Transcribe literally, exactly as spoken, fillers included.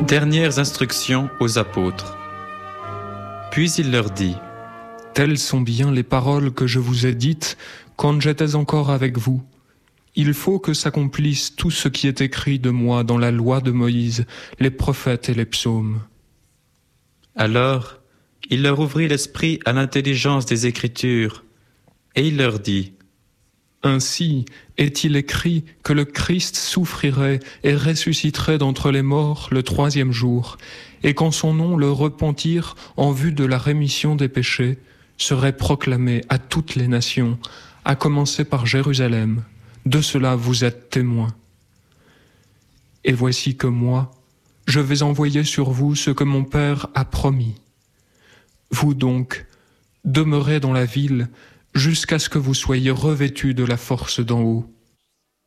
Dernières instructions aux apôtres. Puis il leur dit : Telles sont bien les paroles que je vous ai dites quand j'étais encore avec vous. Il faut que s'accomplisse tout ce qui est écrit de moi dans la loi de Moïse, les prophètes et les psaumes. Alors, il leur ouvrit l'esprit à l'intelligence des Écritures, et il leur dit : Ainsi est-il écrit que le Christ souffrirait et ressusciterait d'entre les morts le troisième jour, et qu'en son nom le repentir en vue de la rémission des péchés serait proclamé à toutes les nations, à commencer par Jérusalem. De cela vous êtes témoins. Et voici que moi, je vais envoyer sur vous ce que mon Père a promis. Vous donc, demeurez dans la ville jusqu'à ce que vous soyez revêtus de la force d'en haut.